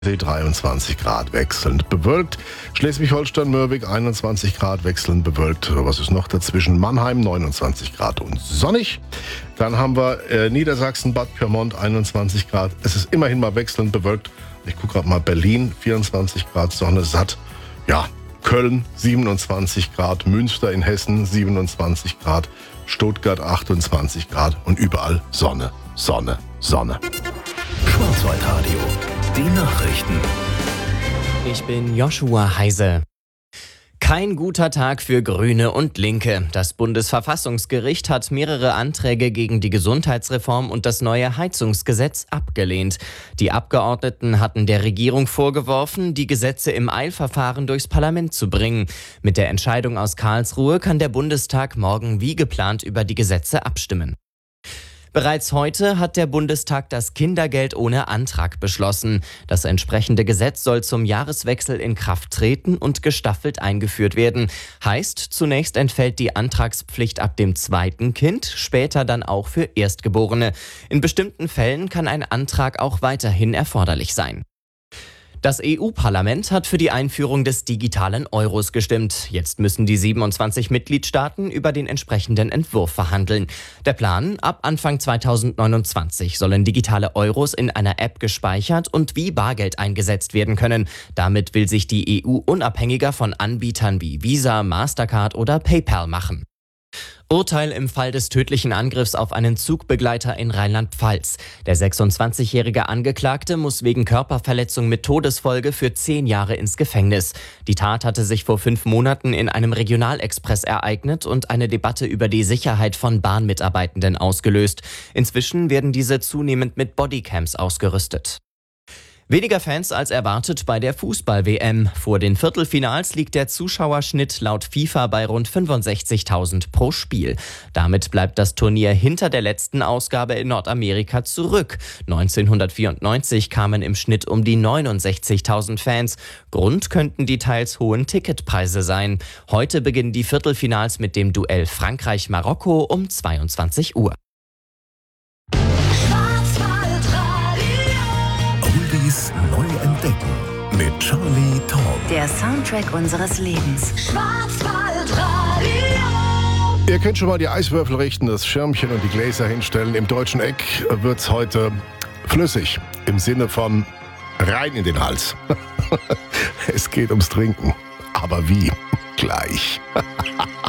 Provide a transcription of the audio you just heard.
23 Grad wechselnd bewölkt. Schleswig-Holstein-Mörwik 21 Grad wechselnd bewölkt. Was ist noch dazwischen? Mannheim 29 Grad und sonnig. Dann haben wir Niedersachsen, Bad Pyrmont 21 Grad. Es ist immerhin mal wechselnd bewölkt. Ich gucke gerade mal Berlin 24 Grad Sonne satt. Ja, Köln 27 Grad, Münster in Hessen 27 Grad, Stuttgart 28 Grad und überall Sonne, Sonne, Sonne. Schwarzwaldradio. Die Nachrichten. Ich bin Joshua Heise. Kein guter Tag für Grüne und Linke. Das Bundesverfassungsgericht hat mehrere Anträge gegen die Gesundheitsreform und das neue Heizungsgesetz abgelehnt. Die Abgeordneten hatten der Regierung vorgeworfen, die Gesetze im Eilverfahren durchs Parlament zu bringen. Mit der Entscheidung aus Karlsruhe kann der Bundestag morgen wie geplant über die Gesetze abstimmen. Bereits heute hat der Bundestag das Kindergeld ohne Antrag beschlossen. Das entsprechende Gesetz soll zum Jahreswechsel in Kraft treten und gestaffelt eingeführt werden. Heißt, zunächst entfällt die Antragspflicht ab dem zweiten Kind, später dann auch für Erstgeborene. In bestimmten Fällen kann ein Antrag auch weiterhin erforderlich sein. Das EU-Parlament hat für die Einführung des digitalen Euros gestimmt. Jetzt müssen die 27 Mitgliedstaaten über den entsprechenden Entwurf verhandeln. Der Plan: ab Anfang 2029 sollen digitale Euros in einer App gespeichert und wie Bargeld eingesetzt werden können. Damit will sich die EU unabhängiger von Anbietern wie Visa, Mastercard oder PayPal machen. Urteil im Fall des tödlichen Angriffs auf einen Zugbegleiter in Rheinland-Pfalz. Der 26-jährige Angeklagte muss wegen Körperverletzung mit Todesfolge für 10 Jahre ins Gefängnis. Die Tat hatte sich vor 5 Monaten in einem Regionalexpress ereignet und eine Debatte über die Sicherheit von Bahnmitarbeitenden ausgelöst. Inzwischen werden diese zunehmend mit Bodycams ausgerüstet. Weniger Fans als erwartet bei der Fußball-WM. Vor den Viertelfinals liegt der Zuschauerschnitt laut FIFA bei rund 65.000 pro Spiel. Damit bleibt das Turnier hinter der letzten Ausgabe in Nordamerika zurück. 1994 kamen im Schnitt um die 69.000 Fans. Grund könnten die teils hohen Ticketpreise sein. Heute beginnen die Viertelfinals mit dem Duell Frankreich-Marokko um 22 Uhr. Neu entdecken mit Charlie Tom. Der Soundtrack unseres Lebens. Schwarzwaldradio. Ihr könnt schon mal die Eiswürfel richten, das Schirmchen und die Gläser hinstellen. Im deutschen Eck wird's heute flüssig, im Sinne von rein in den Hals. Es geht ums Trinken. Aber wie? Gleich.